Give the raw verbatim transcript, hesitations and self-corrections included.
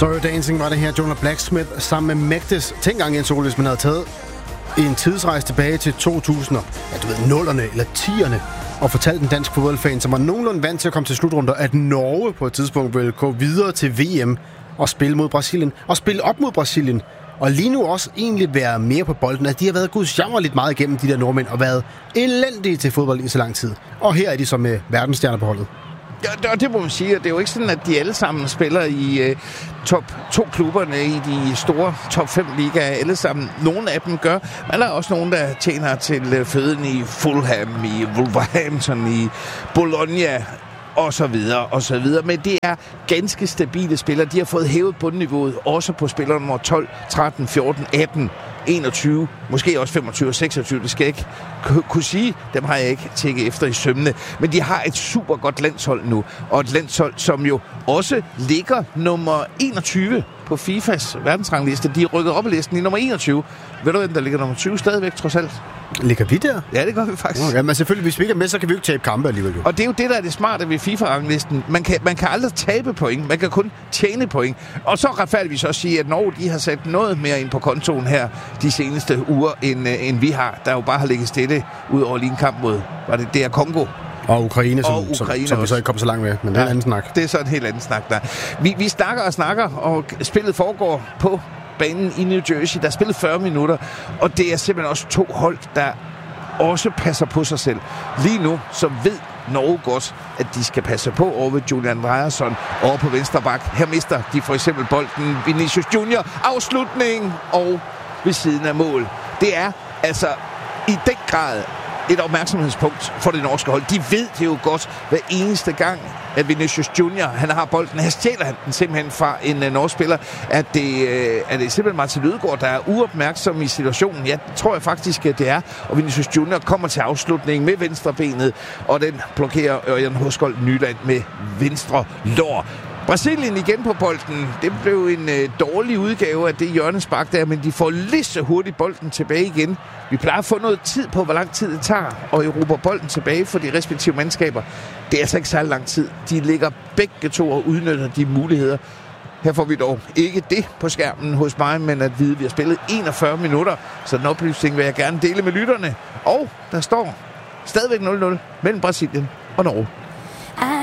Sorry Dancing var det her, Jonah Blacksmith sammen med Mægtes. Tænk engang, Jens Ole, hvis man havde taget en tidsrejse tilbage til to tusind, ja, du ved, nullerne eller tierne, og fortalt en dansk fodboldfan, som var nogenlunde vant til at komme til slutrunder, at Norge på et tidspunkt ville gå videre til V M og spille mod Brasilien, og spille op mod Brasilien, og lige nu også egentlig være mere på bolden, at de har været gudsjammerligt meget igennem de der nordmænd, og været elendige til fodbold i så lang tid. Og her er de så med verdensstjerner på holdet. Ja, det må man sige, det er jo ikke sådan, at de alle sammen spiller i uh, top to klubberne i de store top fem ligaer, alle sammen. Nogle af dem gør, men der er også nogen, der tjener til uh, føden i Fulham, i Wolverhampton, i Bologna, og så videre, og så videre. Men det er ganske stabile spillere. De har fået hævet bundniveauet, også på spillere nummer tolv, tretten, fjorten, atten, enogtyve, måske også femogtyve og seksogtyve, det skal jeg ikke kunne sige. Dem har jeg ikke tjekket efter i sømmene. Men de har et super godt landshold nu, og et landshold, som jo også ligger nummer enogtyve på FIFAs verdensrangliste. De er rykket op i listen i nummer enogtyve. Ved du, hvem der ligger nummer tyve stadigvæk, trods alt? Ligger vi der? Ja, det gør vi faktisk. Okay, men selvfølgelig, hvis vi ikke er med, så kan vi jo ikke tabe kampe alligevel. Og det er jo det, der er det smarte ved FIFA-ranglisten. Man kan, man kan aldrig tabe point. Man kan kun tjene point. Og så retfærdigvis også sige, at Norge, de har sat noget mere ind på kontoen her de seneste uger, end, end vi har. Der jo bare har ligget stille ud over lige en kamp mod, var det der Kongo? Og Ukraine, som, og Ukraine som, som vi så ikke kom så langt med. Men det er ja, en anden snak. Det er så en helt anden snak, der. Vi, vi snakker og snakker, og spillet foregår på banen i New Jersey. Der er spillet fyrre minutter, og det er simpelthen også to hold, der også passer på sig selv. Lige nu, så ved Norge godt, at de skal passe på over ved Julian Ryerson over på venstre bak. Her mister de for eksempel bolden. Vinicius Junior afslutning og ved siden af mål. Det er altså i den grad et opmærksomhedspunkt for det norske hold. De ved det jo godt hver eneste gang, at Vinicius Junior, han har bolden. Her stjæler han den simpelthen fra en uh, norsk spiller. At det, uh, er det simpelthen Martin Ødegaard, der er uopmærksom i situationen? Ja, det tror jeg faktisk, at det er. Og Vinicius Junior kommer til afslutningen med venstre benet, og den blokerer Ørjan Hoskold Nyland med venstre lår. Brasilien igen på bolden. Det blev en øh, dårlig udgave af det hjørnespark der, men de får lige så hurtigt bolden tilbage igen. Vi plejer at få noget tid på, hvor lang tid det tager at erobre bolden tilbage for de respektive mandskaber. Det er altså ikke særlig lang tid. De ligger begge to og udnytter de muligheder. Her får vi dog ikke det på skærmen hos mig, men at vide, at vi har spillet enogfyrre minutter. Så den oplysning vil jeg gerne dele med lytterne. Og der står stadigvæk nul nul mellem Brasilien og Norge.